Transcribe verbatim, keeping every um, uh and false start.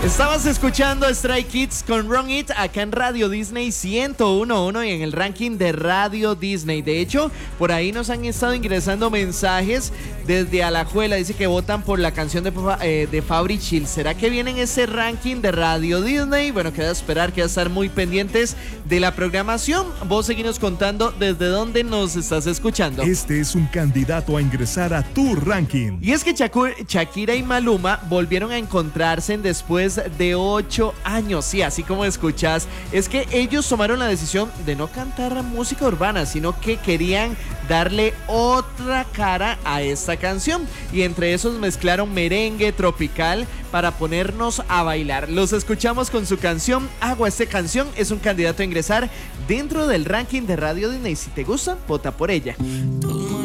Estabas escuchando Stray Kids con Run It acá en Radio Disney ciento uno punto uno y en el ranking de Radio Disney. De hecho, por ahí nos han estado ingresando mensajes desde Alajuela. Dice que votan por la canción de, eh, de Fabri Chill. ¿Será que viene en ese ranking de Radio Disney? Bueno, queda esperar, queda estar muy pendientes de la programación. Vos seguinos contando desde dónde nos estás escuchando. Este es un candidato a ingresar a tu ranking. Y es que Chacu- Shakira y Maluma volvieron a encontrarse después de ocho años. Sí, así como escuchas, es que ellos tomaron la decisión de no cantar música urbana, sino que querían darle otra cara a esta canción. Y entre esos mezclaron merengue tropical para ponernos a bailar. Los escuchamos con su canción Agua. Esta canción es un candidato a ingresar dentro del ranking de Radio Disney. Si te gusta, vota por ella.